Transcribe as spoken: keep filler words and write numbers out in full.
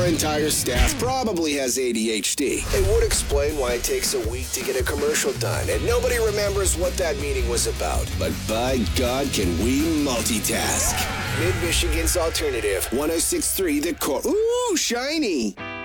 entire staff probably has A D H D. It would explain why it takes a week to get a commercial done, and nobody remembers what that meeting was about. But by God, can we multitask. Mid-Michigan's Alternative, one oh six point three The Core. Ooh, shiny.